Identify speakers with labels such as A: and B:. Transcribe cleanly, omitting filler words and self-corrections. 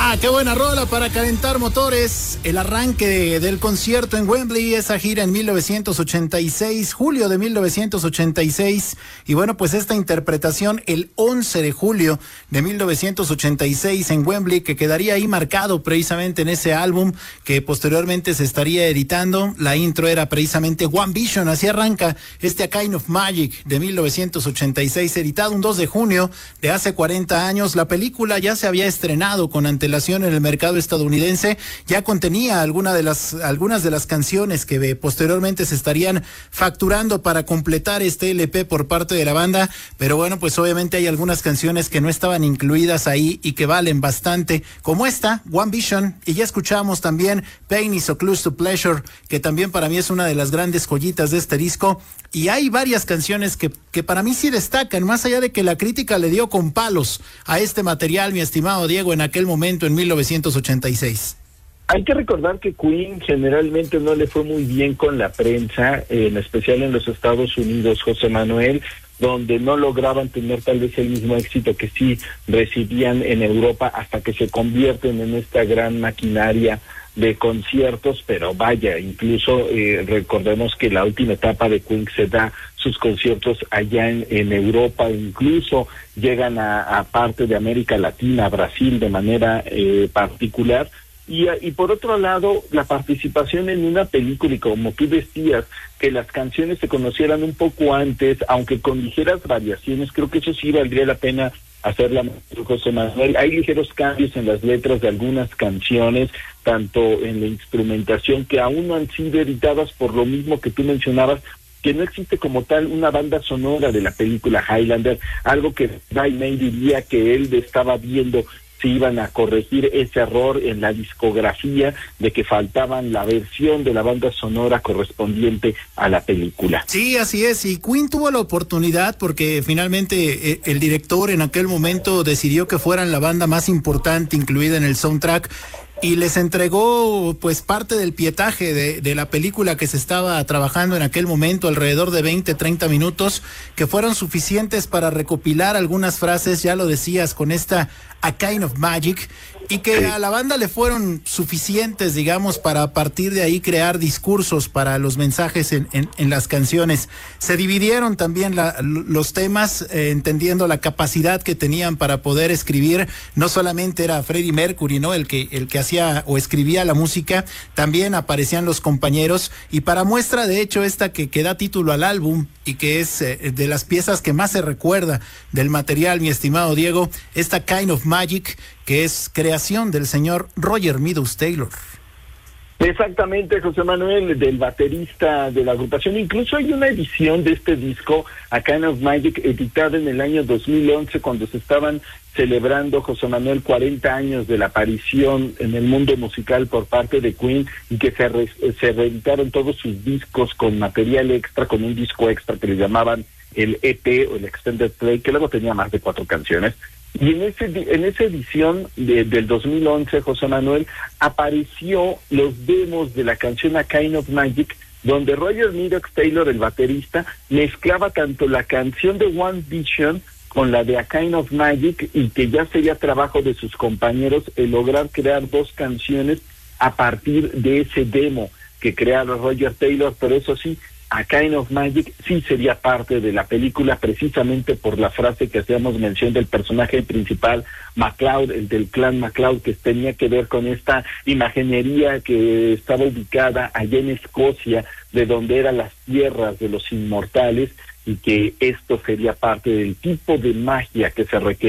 A: Qué buena rola para calentar motores. El arranque del concierto en Wembley, esa gira en 1986, julio de 1986. Y bueno, pues esta interpretación el 11 de julio de 1986 en Wembley, que quedaría ahí marcado precisamente en ese álbum que posteriormente se estaría editando. La intro era precisamente One Vision, así arranca este A Kind of Magic de 1986, editado un 2 de junio de hace 40 años. La película ya se había estrenado con antelación en el mercado estadounidense, ya contenía algunas de las canciones que posteriormente se estarían facturando para completar este LP por parte de la banda, pero bueno, pues obviamente hay algunas canciones que no estaban incluidas ahí y que valen bastante, como esta, One Vision, y ya escuchamos también Pain is So Close to Pleasure, que también para mí es una de las grandes joyitas de este disco, y hay varias canciones que para mí sí destacan, más allá de que la crítica le dio con palos a este material, mi estimado Diego, en aquel momento en 1986.
B: Hay que recordar que Queen generalmente no le fue muy bien con la prensa, en especial en los Estados Unidos, José Manuel, donde no lograban tener tal vez el mismo éxito que sí recibían en Europa, hasta que se convierten en esta gran maquinaria de conciertos. Pero vaya, incluso recordemos que la última etapa de Queen se da sus conciertos allá en Europa, incluso llegan a parte de América Latina, Brasil de manera particular. Y por otro lado, la participación en una película, y como tú decías, que las canciones se conocieran un poco antes, aunque con ligeras variaciones, creo que eso sí valdría la pena hacerla, José Manuel. Hay ligeros cambios en las letras de algunas canciones, tanto en la instrumentación, que aún no han sido editadas por lo mismo que tú mencionabas, que no existe como tal una banda sonora de la película Highlander, algo que Brian May diría que él estaba viendo si iban a corregir ese error en la discografía de que faltaban la versión de la banda sonora correspondiente a la película.
A: Sí, así es, y Queen tuvo la oportunidad porque finalmente el director en aquel momento decidió que fueran la banda más importante incluida en el soundtrack, y les entregó pues parte del pietaje de la película que se estaba trabajando en aquel momento, alrededor de 20-30 minutos, que fueron suficientes para recopilar algunas frases, ya lo decías, con esta A Kind of Magic, y que a la banda le fueron suficientes, digamos, para a partir de ahí crear discursos para los mensajes en las canciones. Se dividieron también los temas, entendiendo la capacidad que tenían para poder escribir. No solamente era Freddie Mercury, ¿no?, el que hacía o escribía la música, también aparecían los compañeros, y para muestra, de hecho, esta que da título al álbum y que es de las piezas que más se recuerda del material, mi estimado Diego, esta Kind of Magic, que es creación del señor Roger Meadows Taylor.
B: Exactamente, José Manuel, del baterista de la agrupación. Incluso hay una edición de este disco, A Kind of Magic, editada en el año 2011, cuando se estaban celebrando, José Manuel, 40 años de la aparición en el mundo musical por parte de Queen, y que se reeditaron todos sus discos con material extra, con un disco extra que le llamaban el EP o el Extended Play, que luego tenía más de 4 canciones. Y en esa edición del 2011, José Manuel, apareció los demos de la canción A Kind of Magic, donde Roger Meadows Taylor, el baterista, mezclaba tanto la canción de One Vision con la de A Kind of Magic, y que ya sería trabajo de sus compañeros el lograr crear 2 canciones a partir de ese demo que crearon Roger Taylor. Pero eso sí, A Kind of Magic sí sería parte de la película, precisamente por la frase que hacíamos mención del personaje principal, MacLeod, el del clan MacLeod, que tenía que ver con esta imaginería que estaba ubicada allá en Escocia, de donde eran las tierras de los inmortales, y que esto sería parte del tipo de magia que se requiere